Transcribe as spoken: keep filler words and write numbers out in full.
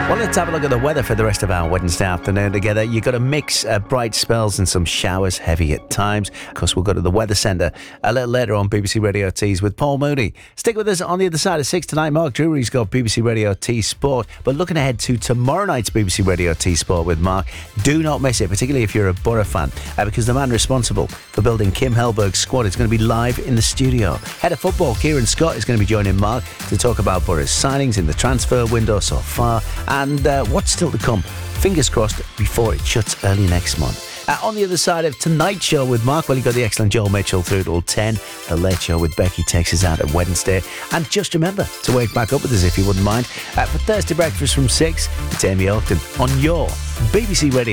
Well, let's have a look at the weather for the rest of our Wednesday afternoon together. You've got a mix of bright spells and some showers, heavy at times. Of course, we'll go to the Weather Centre a little later on B B C Radio Tees with Paul Mooney. Stick with us on the other side of six tonight. Mark Drury's got B B C Radio T Sport. But looking ahead to tomorrow night's B B C Radio T Sport with Mark, do not miss it, particularly if you're a Borough fan, uh, because the man responsible for building Kim Hellberg's squad is going to be live in the studio. Head of football, Kieran Scott, is going to be joining Mark to talk about Borough's signings in the transfer window so far and uh, what's still to come. Fingers crossed before it shuts early next month. Uh, on the other side of tonight's show with Mark, well, you got the excellent Joel Mitchell through till ten. The Late Show with Becky takes us out on Wednesday. And just remember to wake back up with us if you wouldn't mind. Uh, for Thursday breakfast from six, it's Amy Oakton on your B B C Radio.